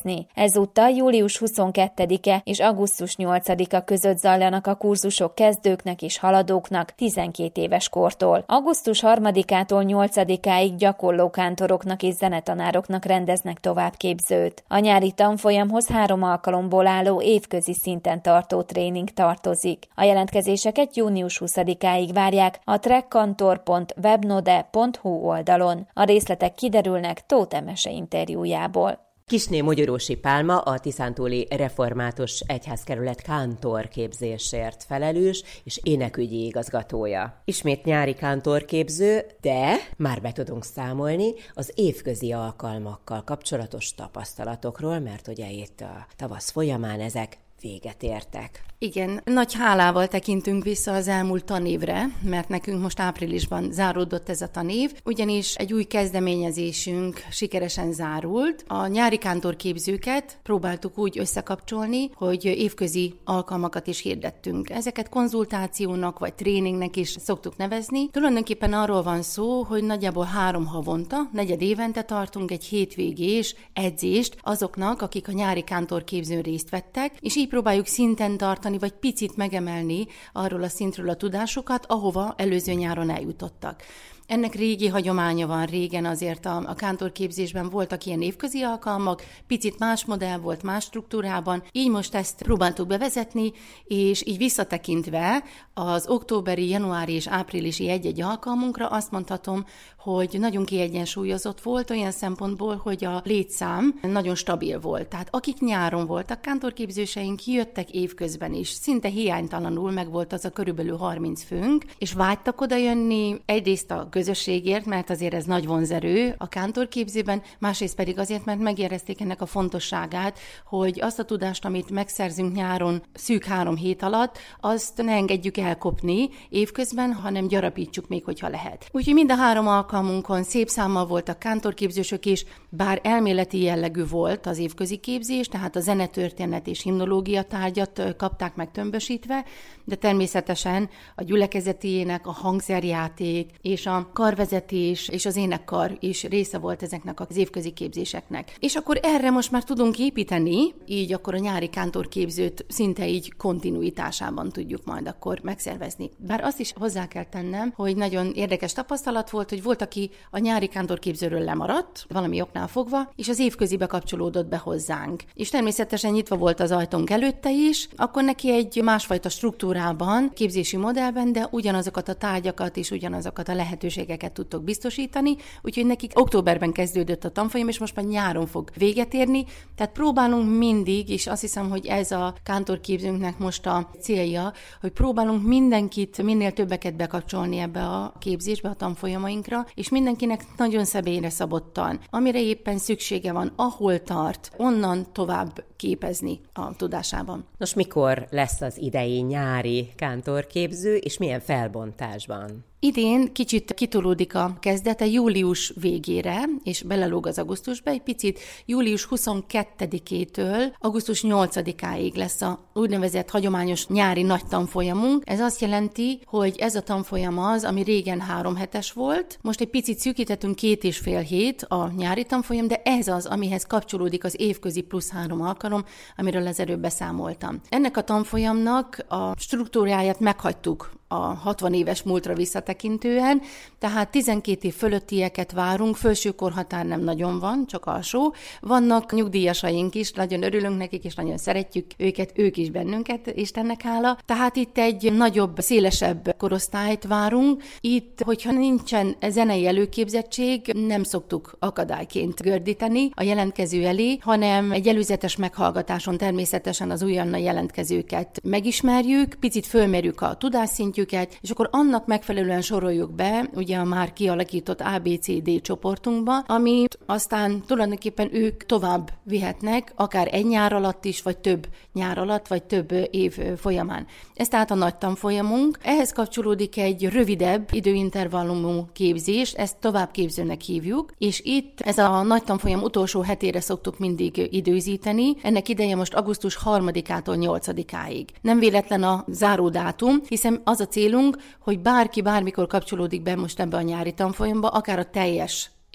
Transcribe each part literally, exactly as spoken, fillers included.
végezni. Ezúttal július huszonkettedike és augusztus nyolcadika között zajlanak a kurzusok kezdőknek és haladóknak tizenkét éves kortól. augusztus harmadikától nyolcadikáig gyakorló kántoroknak és zenetanároknak rendeznek továbbképzőt. A nyári tanfolyamhoz három alkalomból álló évközi szinten tartó tréning tartozik. A jelentkezéseket június huszadikáig várják a trekkantor pont webnode pont hu oldalon. A részletek kiderülnek Tóth Emese interjújából. Kissné Mogyorósi Pálma a Tiszántúli Református Egyházkerület kántorképzésért felelős és énekügyi igazgatója. Ismét nyári kántorképző, de már be tudunk számolni az évközi alkalmakkal kapcsolatos tapasztalatokról, mert ugye itt a tavasz folyamán ezek véget értek. Igen, nagy hálával tekintünk vissza az elmúlt tanévre, mert nekünk most áprilisban záródott ez a tanév, ugyanis egy új kezdeményezésünk sikeresen zárult. A nyári kántorképzőket próbáltuk úgy összekapcsolni, hogy évközi alkalmakat is hirdettünk. Ezeket konzultációnak vagy tréningnek is szoktuk nevezni. Tulajdonképpen arról van szó, hogy nagyjából három havonta, negyed évente tartunk egy hétvégés edzést azoknak, akik a nyári kántorképzőn részt vettek, és így próbáljuk szinten tartani, vagy picit megemelni arról a szintről a tudásukat, ahova előző nyáron eljutottak. Ennek régi hagyománya van, régen azért a, a kántorképzésben voltak ilyen évközi alkalmak, picit más modell volt, más struktúrában, így most ezt próbáltuk bevezetni, és így visszatekintve az októberi, januári és áprilisi egy-egy alkalmunkra azt mondhatom, hogy nagyon kiegyensúlyozott volt olyan szempontból, hogy a létszám nagyon stabil volt. Tehát akik nyáron voltak, kántorképzőseink jöttek évközben is, szinte hiánytalanul meg volt az a körülbelül harminc főnk, és vágytak oda jönni egyrészt a közösségért, mert azért ez nagy vonzerő a kántorképzőben, másrészt pedig azért, mert megérezték ennek a fontosságát, hogy azt a tudást, amit megszerzünk nyáron szűk három hét alatt, azt ne engedjük elkopni évközben, hanem gyarapítsuk még, hogyha lehet. Úgyhogy mind a három alkalmunkon szép számmal voltak kántorképzősök is, bár elméleti jellegű volt az évközi képzés, tehát a zenetörténet és himnológia tárgyat kapták meg tömbösítve, de természetesen a gyülekezeti ének, a hangszerjáték és a karvezetés és az énekkar is része volt ezeknek az évközi képzéseknek. És akkor erre most már tudunk építeni, így akkor a nyári kántorképzőt szinte így kontinuitásában tudjuk majd akkor megszervezni. Bár azt is hozzá kell tennem, hogy nagyon érdekes tapasztalat volt, hogy volt, aki a nyári kántorképzőről lemaradt, valami oknál fogva, és az évközibe kapcsolódott be hozzánk. És természetesen nyitva volt az ajtónk előtte is, akkor neki egy másfajta struktúrában, képzési modellben, de ugyanazokat a tárgyakat és ugyanazokat a lehetőségeket tudtok biztosítani, úgyhogy nekik októberben kezdődött a tanfolyam, és most már nyáron fog véget érni, tehát próbálunk mindig, és azt hiszem, hogy ez a kántorképzőnknek most a célja, hogy próbálunk mindenkit, minél többeket bekapcsolni ebbe a képzésbe, a tanfolyamainkra, és mindenkinek nagyon személyre szabottan, amire éppen szüksége van, ahol tart, onnan tovább képezni a tudásában. Nos, mikor lesz az idei nyári kántorképző, és milyen felbontásban? Idén kicsit kitolódik a kezdete július végére, és belelóg az augusztusba, egy picit július huszonkettedikétől augusztus nyolcadikáig lesz a úgynevezett hagyományos nyári nagy tanfolyamunk. Ez azt jelenti, hogy ez a tanfolyam az, ami régen három hetes volt, most egy picit szűkítettünk két és fél hét a nyári tanfolyam, de ez az, amihez kapcsolódik az évközi plusz három alkalom, amiről az előbb beszámoltam. Ennek a tanfolyamnak a struktúráját meghagytuk a hatvan éves múltra visszatekintően, tehát tizenkét év fölöttieket várunk, felső korhatár nem nagyon van, csak alsó. Vannak nyugdíjasaink is, nagyon örülünk nekik, és nagyon szeretjük őket, ők is bennünket, Istennek hála. Tehát itt egy nagyobb, szélesebb korosztályt várunk. Itt, hogyha nincsen zenei előképzettség, nem szoktuk akadályként gördíteni a jelentkező elé, hanem egy előzetes meghallgatáson természetesen az újonnan jelentkezőket megismerjük, picit fölmérjük a tudásszintjüket, és akkor annak megfelelően soroljuk be ugye a már kialakított á bé cé dé csoportunkba, amit aztán tulajdonképpen ők tovább vihetnek, akár egy nyár alatt is, vagy több nyár alatt, vagy több év folyamán. Ez tehát a nagy tanfolyamunk. Ehhez kapcsolódik egy rövidebb időintervallumú képzés, ezt továbbképzőnek hívjuk, és itt ez a nagy tanfolyam utolsó hetére szoktuk mindig időzíteni. Ennek ideje most augusztus harmadikától nyolcadikáig. Nem véletlen a záródátum, hiszen az a célunk, hogy bárki bármikor kapcsolódik be most ebbe a nyári tanfolyamba, akár a teljes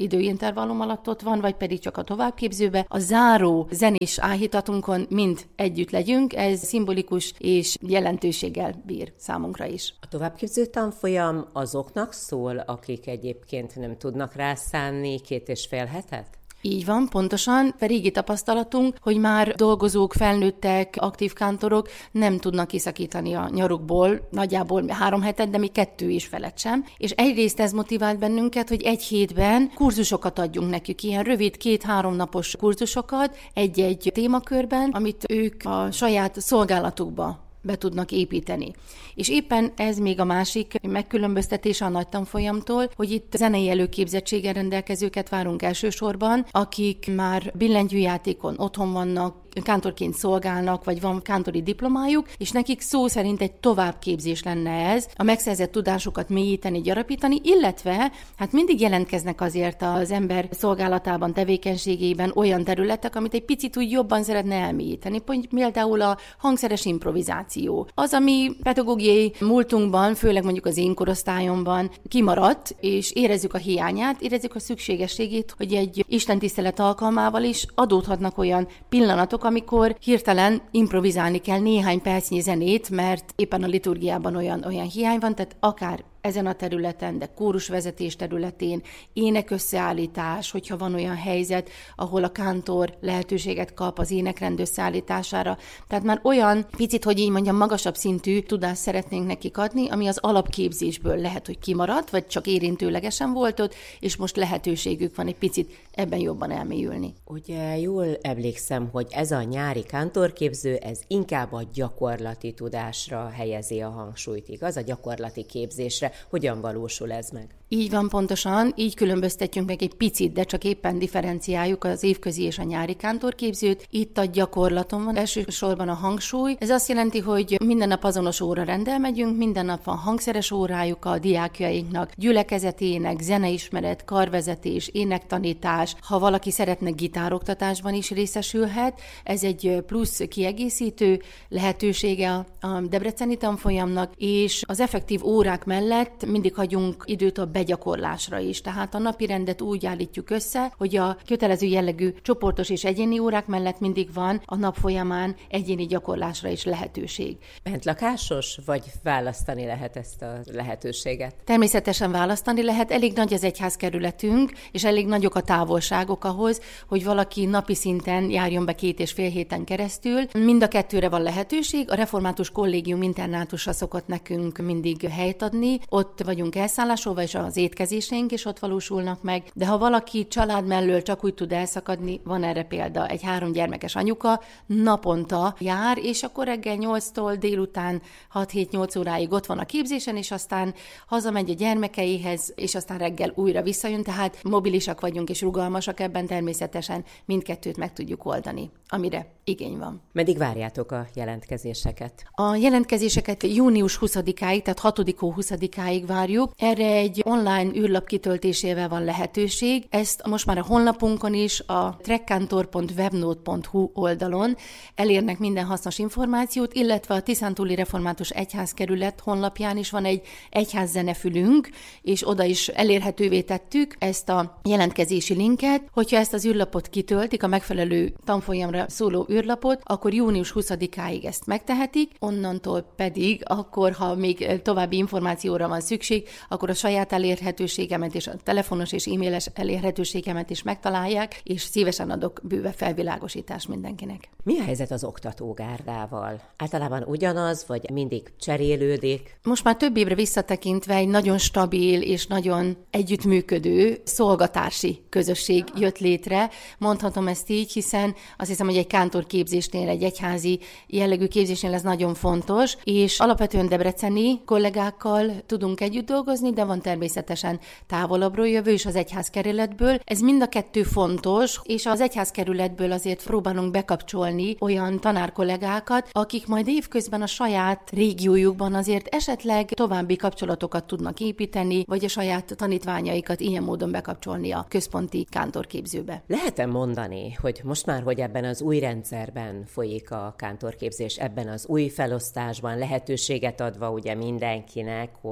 időintervallum alatt ott van, vagy pedig csak a továbbképzőbe. A záró zenés áhítatunkon mind együtt legyünk, ez szimbolikus és jelentőséggel bír számunkra is. A továbbképző tanfolyam azoknak szól, akik egyébként nem tudnak rászánni két és fél hetet? Így van, pontosan. A régi tapasztalatunk, hogy már dolgozók, felnőttek, aktív kántorok nem tudnak kiszakítani a nyarukból, nagyjából három hetet, de még kettő is felett sem. És egyrészt ez motivált bennünket, hogy egy hétben kurzusokat adjunk nekik, ilyen rövid két-három napos kurzusokat egy-egy témakörben, amit ők a saját szolgálatukba be tudnak építeni. És éppen ez még a másik megkülönböztetése a nagy tanfolyamtól, hogy itt zenei előképzettséggel rendelkezőket várunk elsősorban, akik már billentyűjátékon otthon vannak, kántorként szolgálnak, vagy van kántori diplomájuk, és nekik szó szerint egy továbbképzés lenne ez, a megszerzett tudásukat mélyíteni, gyarapítani, illetve hát mindig jelentkeznek azért az ember szolgálatában, tevékenységében olyan területek, amit egy picit úgy jobban szeretne elmélyíteni, például a hangszeres improvizáció. Az, ami pedagógiai múltunkban, főleg mondjuk az én korosztályomban kimaradt, és érezzük a hiányát, érezzük a szükségességét, hogy egy istentisztelet alkalmával is adódhatnak olyan pillanatok, amikor hirtelen improvizálni kell néhány percnyi zenét, mert éppen a liturgiában olyan, olyan hiány van, tehát akár ezen a területen, de kórusvezetés területén, énekösszeállítás, hogyha van olyan helyzet, ahol a kántor lehetőséget kap az énekrend összeállítására. Tehát már olyan picit, hogy így mondjam, magasabb szintű tudást szeretnénk nekik adni, ami az alapképzésből lehet, hogy kimaradt, vagy csak érintőlegesen volt ott, és most lehetőségük van egy picit ebben jobban elmélyülni. Ugye jól emlékszem, hogy ez a nyári kántorképző, ez inkább a gyakorlati tudásra helyezi a hangsúlyt, igaz? A gyakorlati képzésre. Hogyan valósul ez meg? Így van, pontosan, így különböztetjünk meg egy picit, de csak éppen differenciáljuk az évközi és a nyári kántorképzőt. Itt a gyakorlaton van elsősorban a hangsúly. Ez azt jelenti, hogy minden nap azonos óra rendel megyünk, minden nap van hangszeres órájuk a diákjainknak, gyülekezetének, zeneismeret, karvezetés, énektanítás. Ha valaki szeretne gitároktatásban is részesülhet, ez egy plusz kiegészítő lehetősége a debreceni tanfolyamnak, és az effektív órák mellett mindig hagyunk időt a begyakorlásra is. Tehát a napi rendet úgy állítjuk össze, hogy a kötelező jellegű csoportos és egyéni órák mellett mindig van a nap folyamán egyéni gyakorlásra is lehetőség. Bentlakásos, vagy választani lehet ezt a lehetőséget? Természetesen választani lehet. Elég nagy az egyházkerületünk, és elég nagyok a távolságok ahhoz, hogy valaki napi szinten járjon be két és fél héten keresztül. Mind a kettőre van lehetőség. A Református Kollégium internátusa szokott nekünk mindig helyt adni. Ott vagyunk elszállásolva, és az étkezéseink is ott valósulnak meg. De ha valaki család mellől csak úgy tud elszakadni, van erre példa. Egy három gyermekes anyuka naponta jár, és akkor reggel nyolctól délután hat-hét-nyolc óráig ott van a képzésen, és aztán hazamegy a gyermekeihez, és aztán reggel újra visszajön, tehát mobilisak vagyunk és rugalmasak ebben, természetesen mindkettőt meg tudjuk oldani, amire igény van. Meddig várjátok a jelentkezéseket? A jelentkezéseket június huszadikáig, tehát hatodika huszadikáig várjuk. Erre egy online űrlap kitöltésével van lehetőség. Ezt most már a honlapunkon is, a trekkantor pont webnode pont hu oldalon elérnek minden hasznos információt, illetve a Tiszántúli Református Egyházkerület honlapján is van egy egyházzenefülünk, és oda is elérhetővé tettük ezt a jelentkezési linket. Hogyha ezt az űrlapot kitöltik, a megfelelő tanfolyamra szóló űrlapot, akkor június huszadikáig ezt megtehetik, onnantól pedig, akkor, ha még további információra van szükség, akkor a saját elérhetőségemet és a telefonos és e-mailes elérhetőségemet is megtalálják, és szívesen adok bőve felvilágosítást mindenkinek. Mi a helyzet az oktatógárdával? Általában ugyanaz, vagy mindig cserélődik? Most már több évre visszatekintve egy nagyon stabil és nagyon együttműködő szolgatársi közösség jött létre. Mondhatom ezt így, hiszen azt hiszem, hogy egy kántorképzésnél, egy egyházi jellegű képzésnél ez nagyon fontos, és alapvetően debreceni kollégákkal tudunk együtt dolgozni, de van természetesen távolabbról jövő is az egyházkerületből. Ez mind a kettő fontos, és az egyházkerületből azért próbálunk bekapcsolni olyan tanárkollégákat, akik majd évközben a saját régiójukban azért esetleg további kapcsolatokat tudnak építeni, vagy a saját tanítványaikat ilyen módon bekapcsolni a központi kántorképzőbe. Lehet-e mondani, hogy most már, hogy ebben az új rendszerben folyik a kántorképzés, ebben az új felosztásban lehetőséget adva ugye mindenkinek, hogy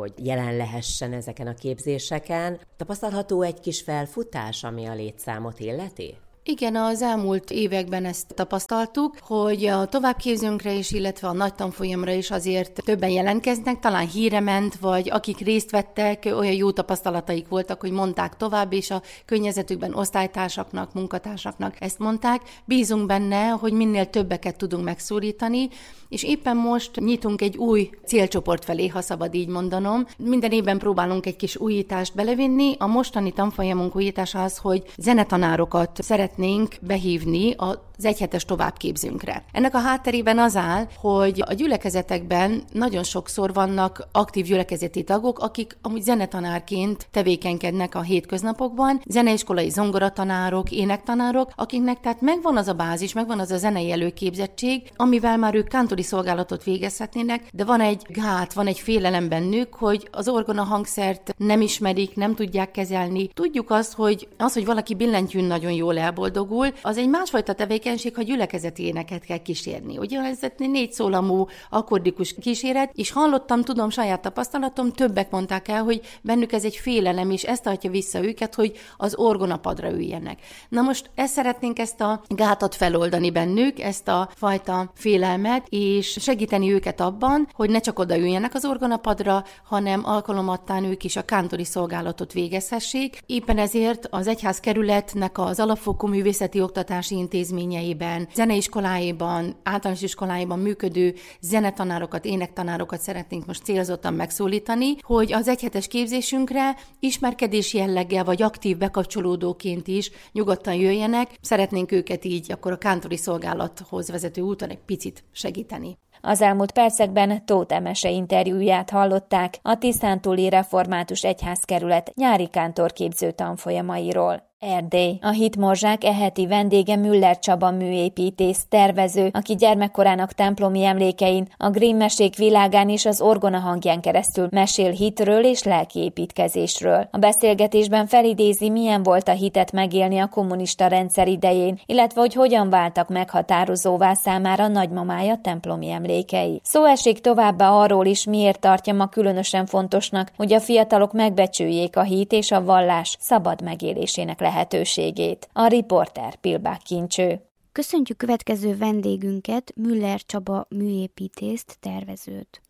hogy jelen lehessen ezeken a képzéseken. Tapasztalható egy kis felfutás, ami a létszámot illeti? Igen, az elmúlt években ezt tapasztaltuk, hogy a továbbképzőnkre is, illetve a nagy tanfolyamra is azért többen jelentkeznek, talán híre ment, vagy akik részt vettek, olyan jó tapasztalataik voltak, hogy mondták tovább, és a környezetükben osztálytársaknak, munkatársaknak ezt mondták. Bízunk benne, hogy minél többeket tudunk megszólítani, és éppen most nyitunk egy új célcsoport felé, ha szabad így mondanom. Minden évben próbálunk egy kis újítást belevinni. A mostani tanfolyamunk újítása az, hogy zenetanárokat szeretnénk behívni az egyhetes továbbképzőnkre. Ennek a hátterében az áll, hogy a gyülekezetekben nagyon sokszor vannak aktív gyülekezeti tagok, akik amúgy zenetanárként tevékenykednek a hétköznapokban, zeneiskolai zongoratanárok, énektanárok, akiknek tehát megvan az a bázis, megvan az a zenei előképzettség, amivel már ők kántori szolgálatot végezhetnének, de van egy gát, van egy félelem bennük, hogy az orgona hangszert nem ismerik, nem tudják kezelni. Tudjuk azt, hogy az, hogy valaki billentyűn nagyon jól elboldogul, az egy másfajta tevékenység, ha gyülekezeti éneket kell kísérni. Ugye ez egy négy szólamú akkordikus kíséret, és hallottam, tudom, saját tapasztalatom, többek mondták el, hogy bennük ez egy félelem, és ezt tartja vissza őket, hogy az orgonapadra üljenek. Na most ezt szeretnénk ezt a gátat feloldani bennük, ezt a fajta félelmet, és segíteni őket abban, hogy ne csak odaüljenek az orgonapadra, hanem alkalomattán ők is a kántori szolgálatot végezhessék. Éppen ezért az egyházkerületnek az alapfokú művészeti oktatási intézményeiben, zeneiskoláiban, általános iskoláiban működő zenetanárokat, énektanárokat szeretnénk most célzottan megszólítani, hogy az egyhetes képzésünkre ismerkedés jelleggel vagy aktív bekapcsolódóként is nyugodtan jöjjenek. Szeretnénk őket így akkor a kántori szolgálathoz vezető úton egy picit segíteni. Az elmúlt percekben Tóth Emese interjúját hallották a Tiszántúli Református Egyházkerület nyári kántorképző tanfolyamairól. Erdély. A hitmorzsák e heti vendége Müller Csaba műépítész, tervező, aki gyermekkorának templomi emlékein, a Grimm mesék világán és az orgona hangján keresztül mesél hitről és lelkiépítkezésről. A beszélgetésben felidézi, milyen volt a hitet megélni a kommunista rendszer idején, illetve hogy hogyan váltak meghatározóvá számára nagymamája templomi emlékei. Szó esik továbbá arról is, miért tartja ma különösen fontosnak, hogy a fiatalok megbecsüljék a hit és a vallás szabad megélésének lehetőségét. A riporter Pilbák Kincső. Köszöntjük következő vendégünket, Müller Csaba műépítészt, tervezőt.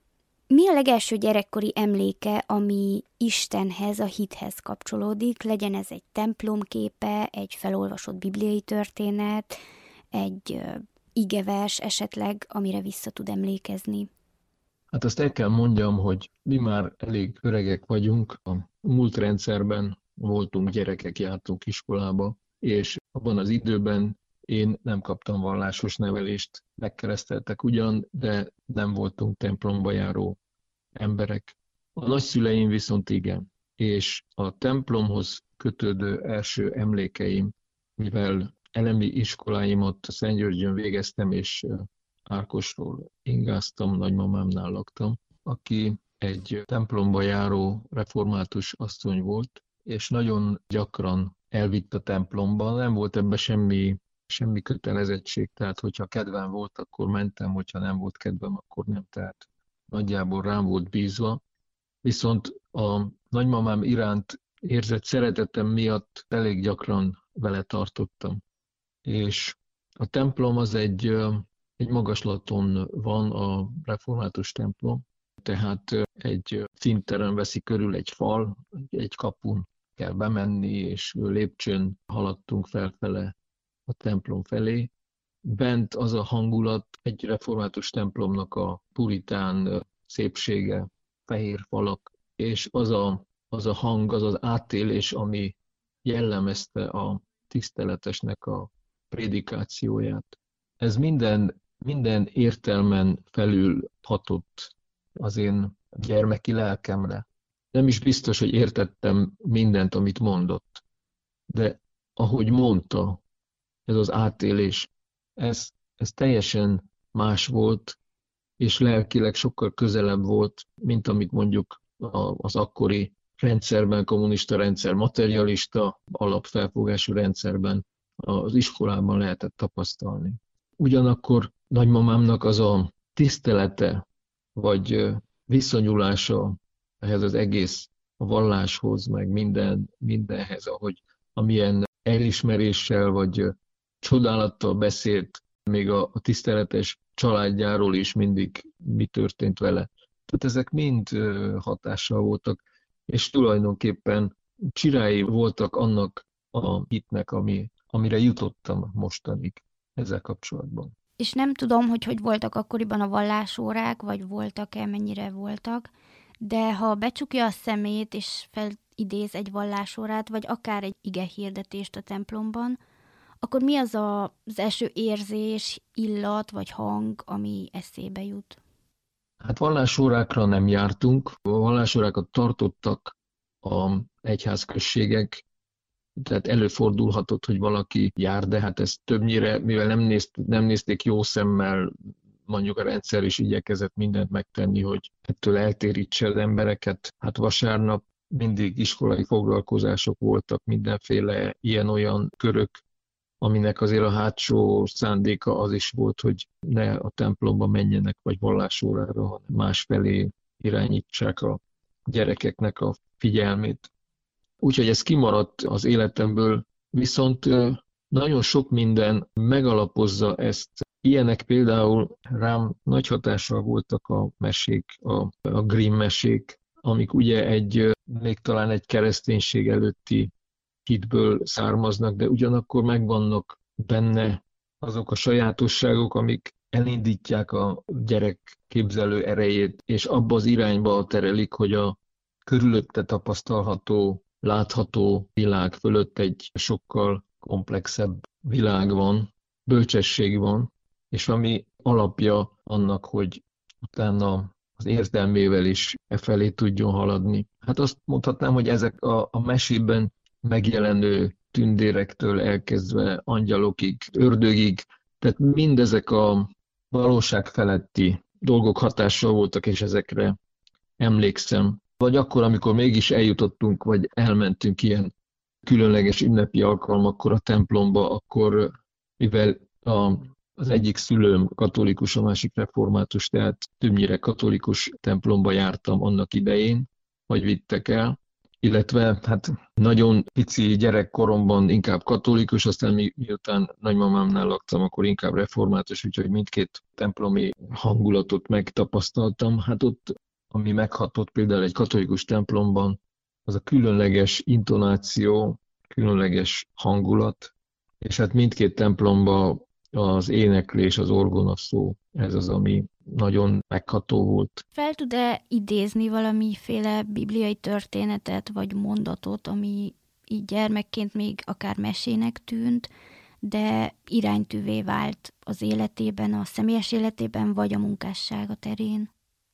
Mi a legelső gyerekkori emléke, ami Istenhez, a hithez kapcsolódik? Legyen ez egy templomképe, egy felolvasott bibliai történet, egy uh, igevers esetleg, amire vissza tud emlékezni? Hát azt el kell mondjam, hogy mi már elég öregek vagyunk. A múlt rendszerben voltunk gyerekek, jártunk iskolába, és abban az időben én nem kaptam vallásos nevelést, megkereszteltek ugyan, de nem voltunk templomba járó emberek. A nagyszüleim viszont igen, és a templomhoz kötődő első emlékeim, mivel elemi iskoláimat Szentgyörgyön végeztem, és Ákosról ingáztam, nagymamámnál laktam, aki egy templomba járó református asszony volt, és nagyon gyakran elvitt a templomba, nem volt ebben semmi, semmi kötelezettség, tehát hogyha kedvem volt, akkor mentem, hogyha nem volt kedvem, akkor nem, tehát nagyjából rám volt bízva. Viszont a nagymamám iránt érzett szeretetem miatt elég gyakran vele tartottam. És a templom az egy, egy magaslaton van, a református templom, tehát egy színteren veszi körül egy fal, egy kapun kell bemenni, és lépcsőn haladtunk felfele a templom felé. Bent az a hangulat, egy református templomnak a puritán szépsége, fehér falak, és az a, az a hang, az az átélés, ami jellemezte a tiszteletesnek a prédikációját. Ez minden, minden értelmen felül hatott az én gyermeki lelkemre. Nem is biztos, hogy értettem mindent, amit mondott, de ahogy mondta, ez az átélés, ez, ez teljesen más volt, és lelkileg sokkal közelebb volt, mint amit mondjuk az akkori rendszerben, kommunista rendszer, materialista, alapfelfogású rendszerben az iskolában lehetett tapasztalni. Ugyanakkor nagymamámnak az a tisztelete, vagy viszonyulása ehhez az egész a valláshoz, meg minden, mindenhez, ahogy amilyen elismeréssel vagy csodálattal beszélt még a, a tiszteletes családjáról is mindig mi történt vele. Tehát ezek mind hatással voltak, és tulajdonképpen csirái voltak annak a hitnek, ami, amire jutottam mostanig ezzel kapcsolatban. És nem tudom, hogy hogy voltak akkoriban a vallásórák, vagy voltak-e, mennyire voltak, de ha becsukja a szemét, és felidéz egy vallásórát, vagy akár egy ige hirdetést a templomban, akkor mi az a, az első érzés, illat vagy hang, ami eszébe jut? Hát vallásórákra nem jártunk, a vallásórákat tartottak a egyházközségek, tehát előfordulhatott, hogy valaki jár, de hát ez többnyire, mivel nem, nézt, nem nézték jó szemmel, mondjuk a rendszer is igyekezett mindent megtenni, hogy ettől eltérítse az embereket. Hát vasárnap mindig iskolai foglalkozások voltak, mindenféle ilyen-olyan körök, aminek azért a hátsó szándéka az is volt, hogy ne a templomba menjenek, vagy vallásórára, hanem másfelé irányítsák a gyerekeknek a figyelmét. Úgyhogy ez kimaradt az életemből, viszont nagyon sok minden megalapozza ezt. Ilyenek például rám nagy hatással voltak a mesék, a, a Grimm mesék, amik ugye egy, még talán egy kereszténység előtti hitből származnak, de ugyanakkor megvannak benne azok a sajátosságok, amik elindítják a gyerek képzelő erejét, és abba az irányba terelik, hogy a körülötte tapasztalható, látható világ fölött egy sokkal komplexebb világ van, bölcsesség van, és ami alapja annak, hogy utána az értelmével is e felé tudjon haladni. Hát azt mondhatnám, hogy ezek a, a mesében megjelenő tündérektől elkezdve angyalokig, ördögig, tehát mindezek a valóság feletti dolgok hatással voltak, és ezekre emlékszem. Vagy akkor, amikor mégis eljutottunk, vagy elmentünk ilyen különleges ünnepi alkalmakkor a templomba, akkor mivel a, az egyik szülőm katolikus, a másik református, tehát többnyire katolikus templomba jártam annak idején, vagy vittek el, illetve hát nagyon pici gyerekkoromban inkább katolikus, aztán mi, miután nagymamámnál laktam, akkor inkább református, úgyhogy mindkét templomi hangulatot megtapasztaltam. Hát ott, ami meghatott például egy katolikus templomban, az a különleges intonáció, különleges hangulat, és hát mindkét templomban az éneklés, az orgona szó, ez az, ami nagyon megható volt. Fel tud-e idézni valamiféle bibliai történetet vagy mondatot, ami így gyermekként még akár mesének tűnt, de iránytűvé vált az életében, a személyes életében, vagy a munkássága terén?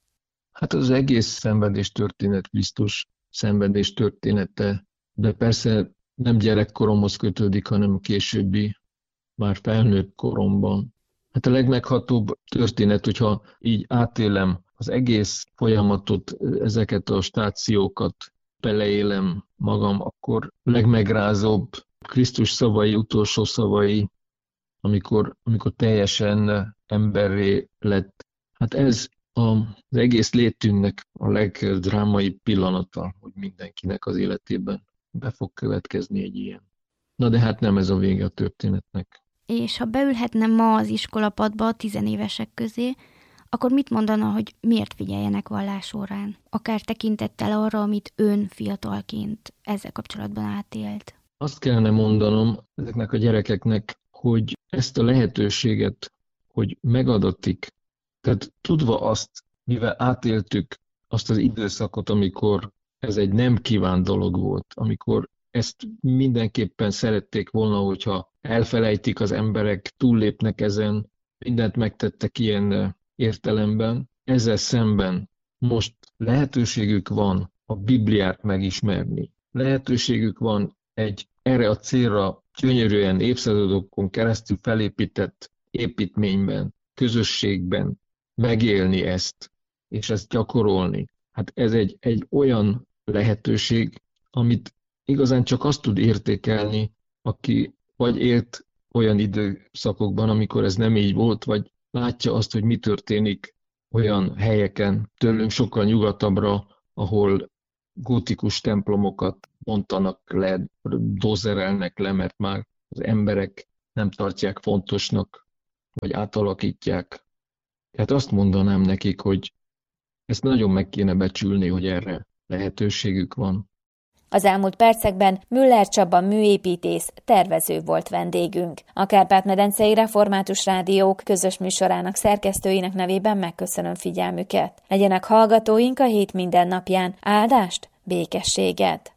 Hát az egész szenvedés történet, Krisztus szenvedés története, de persze nem gyerekkoromhoz kötődik, hanem a későbbi, már felnőtt koromban. Hát a legmeghatóbb történet, hogyha így átélem az egész folyamatot, ezeket a stációkat, beleélem magam, akkor legmegrázóbb Krisztus szavai, utolsó szavai, amikor, amikor teljesen emberré lett. Hát ez az egész létünknek a legdrámaibb pillanata, hogy mindenkinek az életében be fog következni egy ilyen. Na de hát nem ez a vége a történetnek. És ha beülhetne ma az iskolapadba a tizenévesek közé, akkor mit mondana, hogy miért figyeljenek vallásórán? Akár tekintettel arra, amit ön fiatalként ezzel kapcsolatban átélt. Azt kellene mondanom ezeknek a gyerekeknek, hogy ezt a lehetőséget, hogy megadatik, tehát tudva azt, mivel átéltük azt az időszakot, amikor ez egy nem kívánt dolog volt, amikor ezt mindenképpen szerették volna, hogyha elfelejtik az emberek, túllépnek ezen, mindent megtettek ilyen értelemben. Ezzel szemben most lehetőségük van a Bibliát megismerni. Lehetőségük van egy erre a célra gyönyörűen évszázadokon keresztül felépített építményben, közösségben megélni ezt, és ezt gyakorolni. Hát ez egy, egy olyan lehetőség, amit igazán csak azt tud értékelni, aki vagy élt olyan időszakokban, amikor ez nem így volt, vagy látja azt, hogy mi történik olyan helyeken, tőlünk sokkal nyugatabbra, ahol gótikus templomokat bontanak le, dozerelnek le, mert már az emberek nem tartják fontosnak, vagy átalakítják. Tehát azt mondanám nekik, hogy ezt nagyon meg kéne becsülni, hogy erre lehetőségük van. Az elmúlt percekben Müller Csaba műépítész, tervező volt vendégünk. A Kárpát-medencei Református Rádiók közös műsorának szerkesztőinek nevében megköszönöm figyelmüket. Legyenek hallgatóink a hét minden napján. Áldást, békességet!